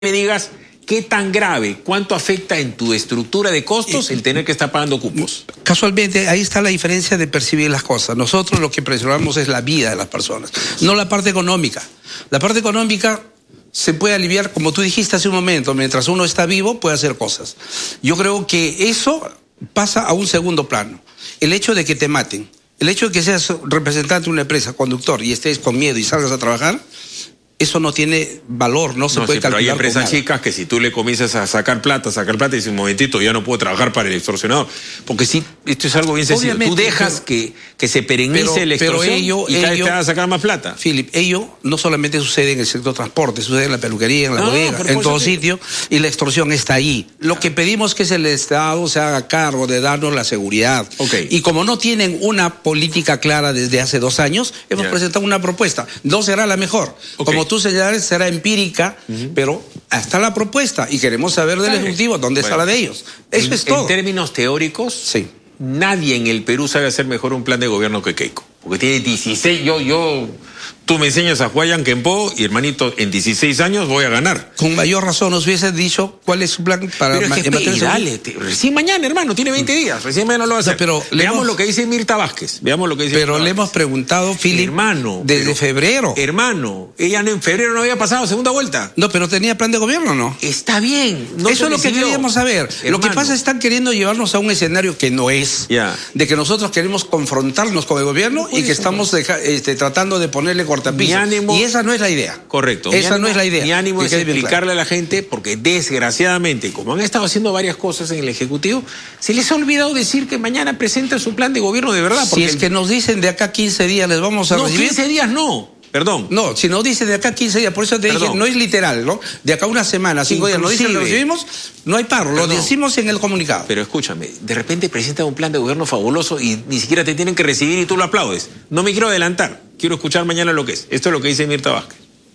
me digas qué tan grave, cuánto afecta en tu estructura de costos el tener que estar pagando cupos. Casualmente, ahí está la diferencia de percibir las cosas. Nosotros lo que preservamos es la vida de las personas, no la parte económica. La parte económica se puede aliviar, como tú dijiste hace un momento, mientras uno está vivo puede hacer cosas. Yo creo que eso pasa a un segundo plano. El hecho de que te maten, el hecho de que seas representante de una empresa, conductor, y estés con miedo y salgas a trabajar, eso no tiene valor, no se puede calcular. Pero hay empresas chicas que si tú le comienzas a sacar plata, y dices, un momentito, ya no puedo trabajar para el extorsionador. Porque sí, esto es algo bien sencillo. Obviamente, tú dejas que se perennice la extorsión y cada vez te van a sacar más plata. Philip, ello no solamente sucede en el sector transporte, sucede en la peluquería, en la bodega, en todo sitio, y la extorsión está ahí. Lo que pedimos es que el Estado se haga cargo de darnos la seguridad. Y como no tienen una política clara desde hace 2 años, hemos presentado una propuesta. No será la mejor. Como tú señales, será empírica, pero hasta la propuesta, y queremos saber del Ejecutivo dónde está la de ellos. Eso es todo. En términos teóricos, nadie en el Perú sabe hacer mejor un plan de gobierno que Keiko, porque tiene 16, tú me enseñas a Huayan Kempo y hermanito, en 16 años voy a ganar. Con mayor razón nos hubieses dicho cuál es su plan para... Pero es que dale, recién mañana, hermano, tiene 20 días, recién mañana lo va a hacer. Pero veamos lo que dice Mirta Vázquez, veamos lo que dice Pero le hemos preguntado, Philip, hermano, desde febrero. Hermano, ella en febrero no había pasado segunda vuelta. No, pero tenía plan de gobierno, ¿no? Está bien. Eso es lo que queríamos saber. Hermano. Lo que pasa es que están queriendo llevarnos a un escenario que no es. De que nosotros queremos confrontarnos con el gobierno y que estamos tratando de ponerle cortapiso. Y esa no es la idea. Correcto. Esa no es la idea. Mi ánimo es explicarle a la gente, porque desgraciadamente, como han estado haciendo varias cosas en el Ejecutivo, se les ha olvidado decir que mañana presenta su plan de gobierno de verdad. Si es que nos dicen de acá 15 días les vamos a recibir. 15 días no. Perdón. No, si nos dicen de acá 15 días, por eso te dije, no es literal, ¿no? De acá una semana, 5 días, nos dicen que lo recibimos, no hay paro, lo decimos en el comunicado. Pero escúchame, de repente presentan un plan de gobierno fabuloso y ni siquiera te tienen que recibir y tú lo aplaudes. No me quiero adelantar, quiero escuchar mañana lo que es. Esto es lo que dice Mirta Vázquez.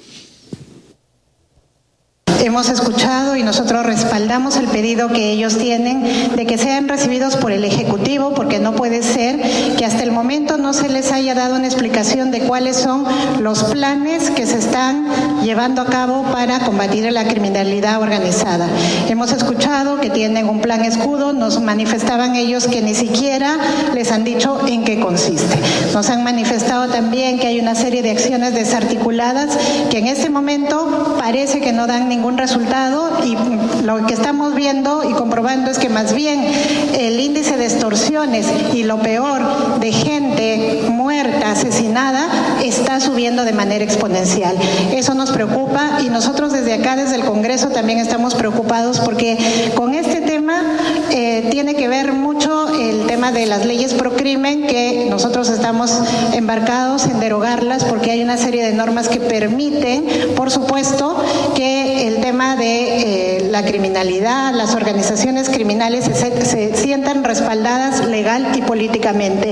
Hemos escuchado y nosotros respaldamos el pedido que ellos tienen de que sean recibidos por el Ejecutivo, porque no puede ser que hasta el momento no se les haya dado una explicación de cuáles son los planes que se están llevando a cabo para combatir la criminalidad organizada. Hemos escuchado que tienen un plan escudo, nos manifestaban ellos que ni siquiera les han dicho en qué consiste. Nos han manifestado también que hay una serie de acciones desarticuladas que en este momento parece que no dan ningún resultado, y lo que estamos viendo y comprobando es que más bien el índice de extorsiones y lo peor de gente muerta, asesinada, está subiendo de manera exponencial. Eso nos preocupa y nosotros desde acá, desde el Congreso, también estamos preocupados porque con este tema tiene que ver mucho el tema de las leyes pro crimen, que nosotros estamos embarcados en derogarlas porque hay una serie de normas que permiten, por supuesto, que el tema de la criminalidad, las organizaciones criminales se sientan respaldadas legal y políticamente.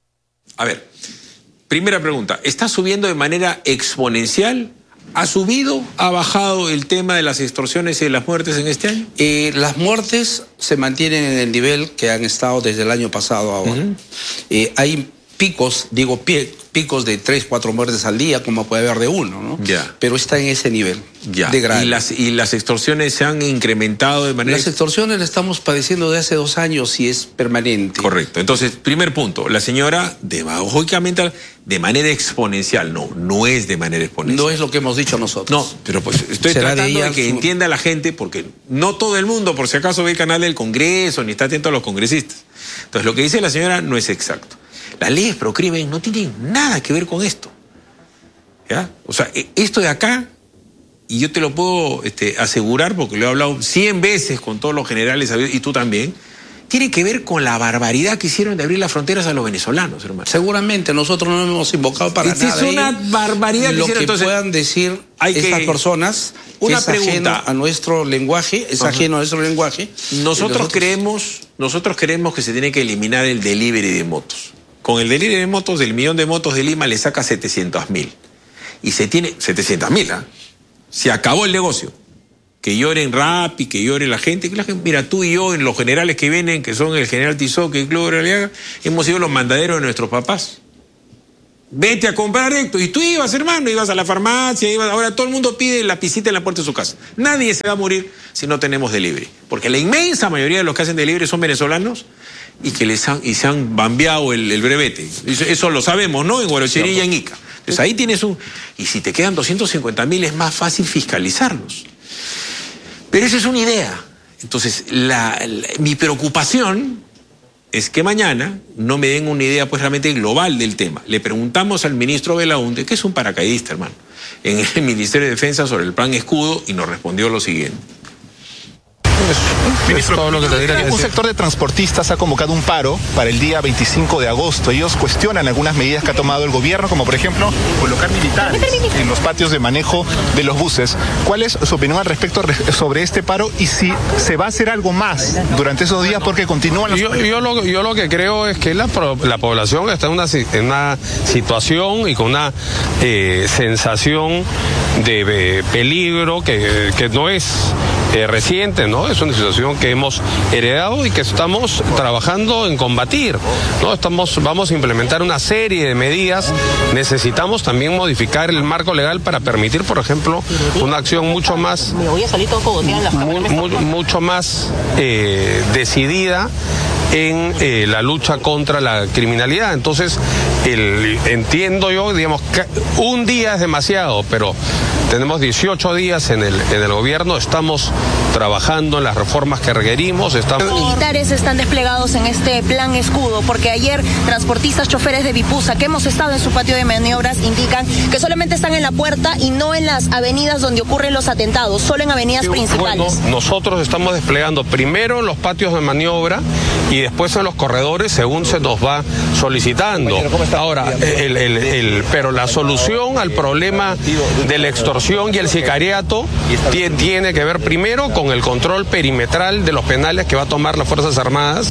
A ver, primera pregunta, ¿está subiendo de manera exponencial? ¿Ha subido, ha bajado el tema de las extorsiones y de las muertes en este año? Las muertes se mantienen en el nivel que han estado desde el año pasado ahora. Hay picos, picos de 3, 4 muertes al día, como puede haber de 1, ¿no? Pero está en ese nivel de grave. ¿Y las extorsiones se han incrementado de manera...? Las extorsiones las estamos padeciendo de hace 2 años y es permanente. Correcto. Entonces, primer punto, la señora, demagógicamente, de manera exponencial. No es de manera exponencial. No es lo que hemos dicho nosotros. No, pero pues estoy tratando de que entienda la gente, porque no todo el mundo, por si acaso, ve el canal del Congreso, ni está atento a los congresistas. Entonces, lo que dice la señora no es exacto. Las leyes pro crimen no tienen nada que ver con esto. ¿Ya? O sea, esto de acá, y yo te lo puedo asegurar porque lo he hablado 100 veces con todos los generales, y tú también, tiene que ver con la barbaridad que hicieron de abrir las fronteras a los venezolanos, hermano. Seguramente, nosotros no hemos invocado para nada. Es una barbaridad que lo hicieron. Entonces, puedan decir estas personas, una es pregunta ajeno a nuestro lenguaje, es ajeno a nuestro lenguaje. Nosotros creemos que se tiene que eliminar el delivery de motos. Con el delivery de motos, del 1.000.000 de motos de Lima le saca 700.000. Y se tiene 700.000, Se acabó el negocio. Que lloren Rappi, que llore la gente. Mira, tú y yo, en los generales que vienen, que son el general Tizoc y el Club Realiaga, hemos sido los mandaderos de nuestros papás. Vete a comprar, Héctor. Y tú ibas, hermano, ibas a la farmacia, ahora todo el mundo pide la pisita en la puerta de su casa. Nadie se va a morir si no tenemos delivery. Porque la inmensa mayoría de los que hacen delivery son venezolanos y que se han bambeado el brevete. Eso lo sabemos, ¿no? En Guarochería y en Ica. Entonces ahí tienes y si te quedan 250.000 es más fácil fiscalizarlos. Pero esa es una idea. Entonces, mi preocupación es que mañana no me den una idea pues realmente global del tema. Le preguntamos al ministro Belaúnde, que es un paracaidista, hermano, en el Ministerio de Defensa sobre el plan Escudo, y nos respondió lo siguiente. Ministro, todo lo que tendría que decir. Un sector de transportistas ha convocado un paro para el día 25 de agosto. Ellos cuestionan algunas medidas que ha tomado el gobierno, como por ejemplo colocar militares en los patios de manejo de los buses. ¿Cuál es su opinión al respecto sobre este paro y si se va a hacer algo más durante esos días porque continúan los... Yo lo que creo es que la población está en una situación y con una sensación de peligro que no es reciente, ¿no? Es una situación que hemos heredado y que estamos trabajando en combatir, ¿no? Vamos a implementar una serie de medidas. Necesitamos también modificar el marco legal para permitir, por ejemplo, una acción mucho más decidida en la lucha contra la criminalidad. Entonces, entiendo yo, digamos, que un día es demasiado, pero tenemos 18 días en el gobierno, estamos trabajando en las reformas que requerimos. Los militares están desplegados en este plan Escudo, porque ayer transportistas, choferes de Vipusa, que hemos estado en su patio de maniobras, indican que solamente están en la puerta y no en las avenidas donde ocurren los atentados, solo en avenidas principales. Bueno, nosotros estamos desplegando primero en los patios de maniobra y después en los corredores según se nos va solicitando. Ahora, pero la solución al problema de la extorsión y el sicariato tiene que ver primero con el control perimetral de los penales que va a tomar las Fuerzas Armadas.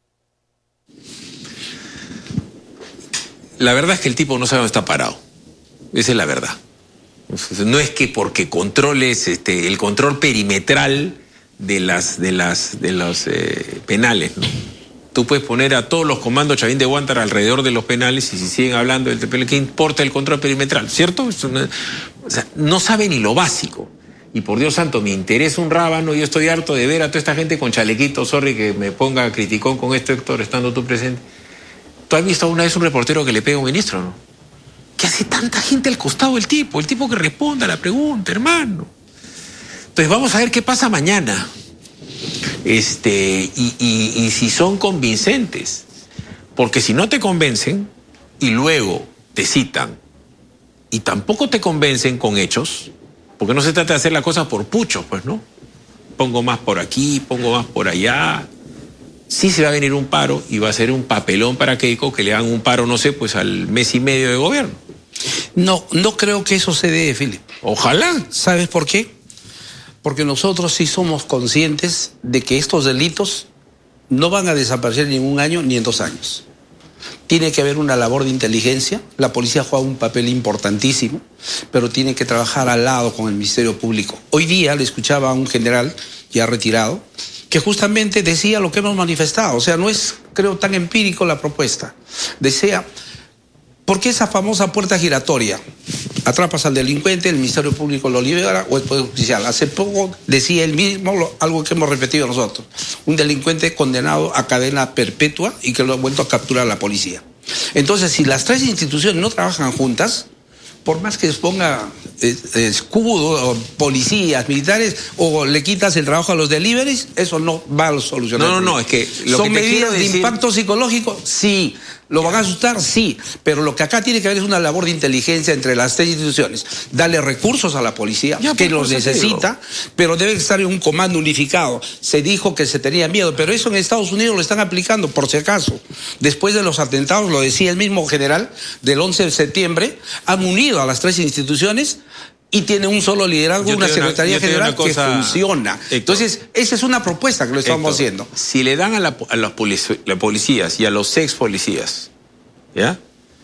La verdad es que el tipo no sabe dónde está parado. Esa es la verdad. No es que porque controles el control perimetral de los penales, ¿no? Tú puedes poner a todos los comandos Chavín de Huántar alrededor de los penales y si siguen hablando del TPL, ¿qué importa el control perimetral? ¿Cierto? O sea, no sabe ni lo básico. Y por Dios santo, me interesa un rábano. Yo estoy harto de ver a toda esta gente con chalequitos, sorry que me ponga criticón con esto, Héctor, estando tú presente. ¿Tú has visto una vez un reportero que le pega a un ministro, no? ¿Qué hace tanta gente al costado del tipo? El tipo que responda a la pregunta, hermano. Entonces vamos a ver qué pasa mañana. Y si son convincentes. Porque si no te convencen y luego te citan y tampoco te convencen con hechos, porque no se trata de hacer la cosa por puchos, pues, ¿no? Pongo más por aquí, pongo más por allá. Sí se va a venir un paro y va a ser un papelón para Keiko que le hagan un paro, no sé, pues al mes y medio de gobierno. No creo que eso se dé, Filipe. Ojalá. ¿Sabes por qué? Porque nosotros sí somos conscientes de que estos delitos no van a desaparecer ni en un año ni en 2 años. Tiene que haber una labor de inteligencia. La policía juega un papel importantísimo, pero tiene que trabajar al lado con el Ministerio Público. Hoy día le escuchaba a un general ya retirado que justamente decía lo que hemos manifestado. O sea, no es, creo, tan empírico la propuesta. Decía, ¿por qué esa famosa puerta giratoria? Atrapas al delincuente, el Ministerio Público lo libera o el Poder Judicial. Hace poco decía él mismo algo que hemos repetido nosotros. Un delincuente condenado a cadena perpetua y que lo ha vuelto a capturar la policía. Entonces, si las 3 instituciones no trabajan juntas, por más que ponga escudo, o policías, militares, o le quitas el trabajo a los deliveries, eso no va a solucionar. No, es que lo son que te medidas quiero decir... de impacto psicológico, sí. ¿Lo van a asustar? Sí. Pero lo que acá tiene que haber es una labor de inteligencia entre las 3 instituciones. Darle recursos a la policía, que los necesita, pero debe estar en un comando unificado. Se dijo que se tenía miedo, pero eso en Estados Unidos lo están aplicando, por si acaso. Después de los atentados, lo decía el mismo general, del 11 de septiembre, han unido a las 3 instituciones y tiene un solo liderazgo, una secretaría general que funciona. Héctor, entonces, esa es una propuesta que lo estamos haciendo. Si le dan a las policías y a los ex policías, ¿ya?,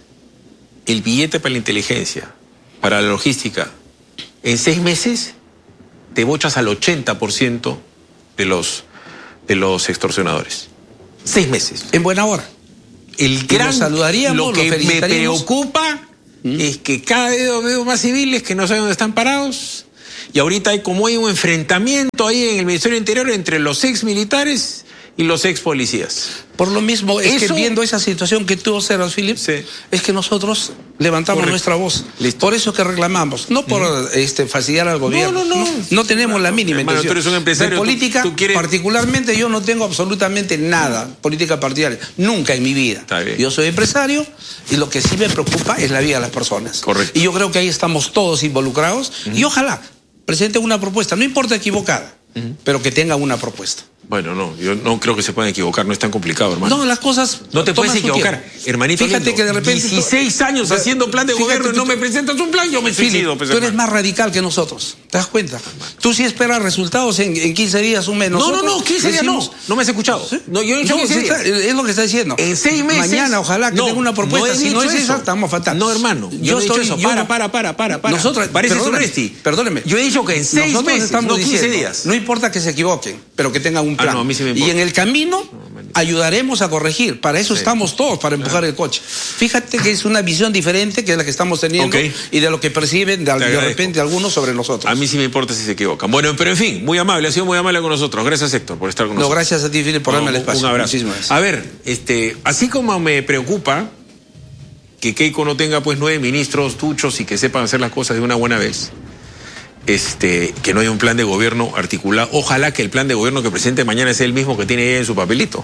el billete para la inteligencia, para la logística, en 6 meses te bochas al 80% de los extorsionadores. 6 meses. En buena hora. Lo que me preocupa es que cada vez veo más civiles que no saben dónde están parados. Y ahorita hay un enfrentamiento ahí en el Ministerio del Interior entre los ex militares y los ex policías. Por lo mismo, es que viendo esa situación que tú observas, Philip, es que nosotros levantamos nuestra voz. Listo. Por eso que reclamamos, no por fastidiar al gobierno. No tenemos la mínima intención. Tú eres un empresario. De política, particularmente, yo no tengo absolutamente nada, política partidaria, nunca en mi vida. Yo soy empresario y lo que sí me preocupa es la vida de las personas. Correcto. Y yo creo que ahí estamos todos involucrados y ojalá presenten una propuesta, no importa equivocada, pero que tenga una propuesta. Bueno, no, yo no creo que se puedan equivocar, no es tan complicado, hermano. No, las cosas... No te puedes equivocar, hermanito. Fíjate lindo, que de repente... 16 años haciendo plan de gobierno y no me presentas un plan, yo me suicido. Tú eres más radical que nosotros, ¿te das cuenta? Tú sí esperas resultados en 15 días, un mes. No, 15 días no me has escuchado. ¿Sí? No, yo he dicho 15 días. Es lo que está diciendo. En 6 meses... Mañana, ojalá que tenga una propuesta. Si no es esa, estamos fatal. No, hermano, yo no he dicho eso. Para. Nosotros... Parece Surresti. Perdóneme. Yo he dicho que en 6 meses, no 15 días. No importa que se equivoquen, pero que tengan un plan. No, a mí sí me importa. Y en el camino ayudaremos a corregir. Para eso estamos todos, para empujar el coche. Fíjate que es una visión diferente que es la que estamos teniendo y de lo que perciben de repente algunos sobre nosotros. A mí sí me importa si se equivocan. Bueno, pero en fin, muy amable, ha sido muy amable con nosotros. Gracias, Héctor, por estar con nosotros. No, gracias a ti, Philip, por darme el espacio. Un abrazo. A ver, así como me preocupa que Keiko no tenga pues 9 ministros tuchos y que sepan hacer las cosas de una buena vez, que no haya un plan de gobierno articulado. Ojalá que el plan de gobierno que presente mañana sea el mismo que tiene ella en su papelito.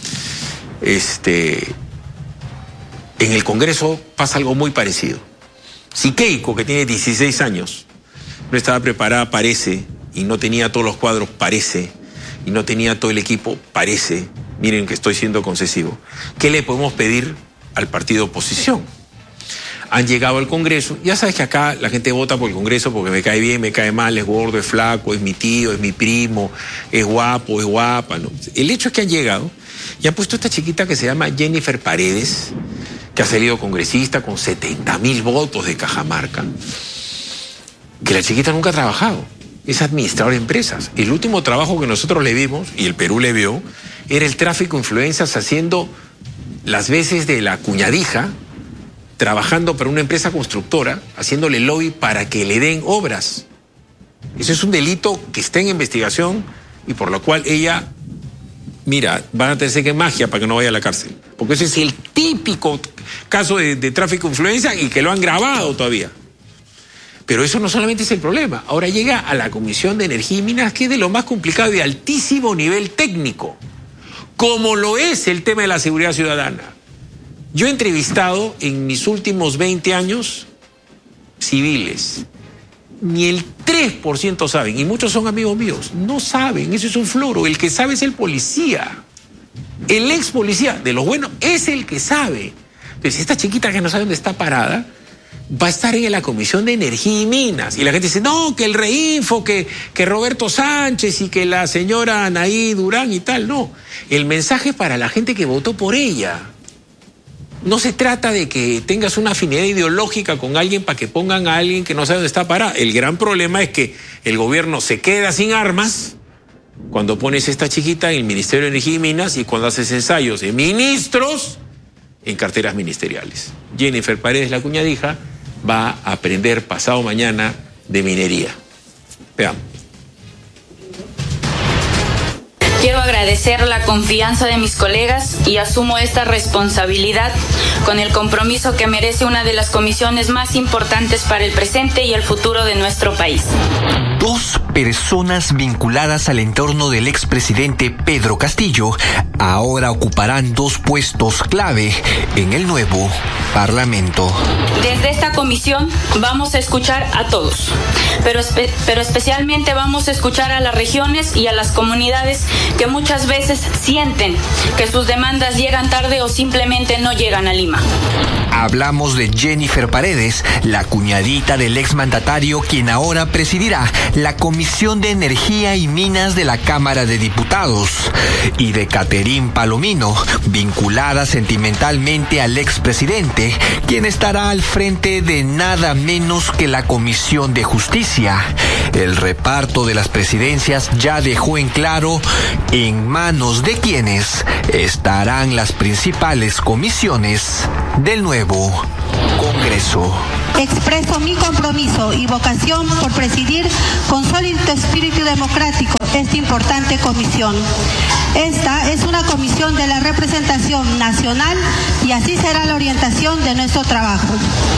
En el Congreso pasa algo muy parecido. Si Keiko, que tiene 16 años, no estaba preparada, parece, y no tenía todos los cuadros, parece, y no tenía todo el equipo, parece, miren que estoy siendo concesivo, ¿qué le podemos pedir al partido de oposición? Han llegado al Congreso, ya sabes que acá la gente vota por el Congreso porque me cae bien, me cae mal, es gordo, es flaco, es mi tío, es mi primo, es guapo, es guapa, ¿no? El hecho es que han llegado y han puesto a esta chiquita que se llama Jennifer Paredes, que ha salido congresista con 70.000 votos de Cajamarca, que la chiquita nunca ha trabajado, es administradora de empresas. El último trabajo que nosotros le vimos, y el Perú le vio, era el tráfico de influencias haciendo las veces de la cuñadija, trabajando para una empresa constructora, haciéndole lobby para que le den obras. Ese es un delito que está en investigación y por lo cual ella, mira, van a tener que magia para que no vaya a la cárcel. Porque ese es el típico caso de tráfico de influencia y que lo han grabado todavía. Pero eso no solamente es el problema. Ahora llega a la Comisión de Energía y Minas, que es de lo más complicado y de altísimo nivel técnico, como lo es el tema de la seguridad ciudadana. Yo he entrevistado en mis últimos 20 años civiles. Ni el 3% saben, y muchos son amigos míos. No saben, eso es un floro. El que sabe es el policía. El ex policía, de los buenos, es el que sabe. Entonces, esta chiquita que no sabe dónde está parada, va a estar en la Comisión de Energía y Minas. Y la gente dice, no, que el Reinfo, que Roberto Sánchez y que la señora Anaí Durán y tal. No, el mensaje para la gente que votó por ella. No se trata de que tengas una afinidad ideológica con alguien para que pongan a alguien que no sabe dónde está parada. El gran problema es que el gobierno se queda sin armas cuando pones esta chiquita en el Ministerio de Energía y Minas y cuando haces ensayos de ministros en carteras ministeriales. Jennifer Paredes, la cuñadija, va a aprender pasado mañana de minería. Veamos. Quiero agradecer la confianza de mis colegas y asumo esta responsabilidad con el compromiso que merece una de las comisiones más importantes para el presente y el futuro de nuestro país. 2 personas vinculadas al entorno del expresidente Pedro Castillo ahora ocuparán 2 puestos clave en el nuevo Parlamento. Desde esta comisión vamos a escuchar a todos, pero especialmente vamos a escuchar a las regiones y a las comunidades que muchas veces sienten que sus demandas llegan tarde o simplemente no llegan a Lima. Hablamos de Jennifer Paredes, la cuñadita del exmandatario, quien ahora presidirá la Comisión de Energía y Minas de la Cámara de Diputados, y de Caterín Palomino, vinculada sentimentalmente al expresidente, quien estará al frente de nada menos que la Comisión de Justicia. El reparto de las presidencias ya dejó en claro en manos de quienes estarán las principales comisiones del nuevo Congreso. Expreso mi compromiso y vocación por presidir con sólido espíritu democrático esta importante comisión. Esta es una comisión de la representación nacional y así será la orientación de nuestro trabajo.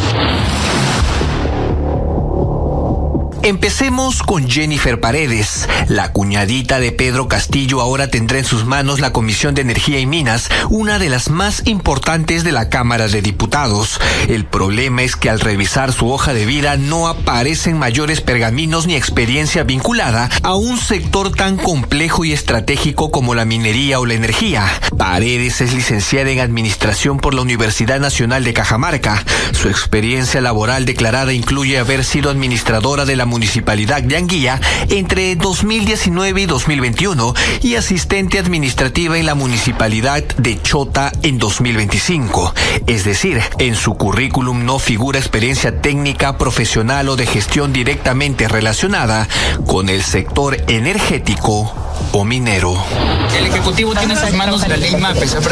Empecemos con Jennifer Paredes. La cuñadita de Pedro Castillo ahora tendrá en sus manos la Comisión de Energía y Minas, una de las más importantes de la Cámara de Diputados. El problema es que al revisar su hoja de vida no aparecen mayores pergaminos ni experiencia vinculada a un sector tan complejo y estratégico como la minería o la energía. Paredes es licenciada en Administración por la Universidad Nacional de Cajamarca. Su experiencia laboral declarada incluye haber sido administradora de la Municipalidad de Anguilla entre 2019 y 2021 y asistente administrativa en la Municipalidad de Chota en 2025. Es decir, en su currículum no figura experiencia técnica, profesional o de gestión directamente relacionada con el sector energético o minero. El Ejecutivo tiene en sus manos la ley MAPES.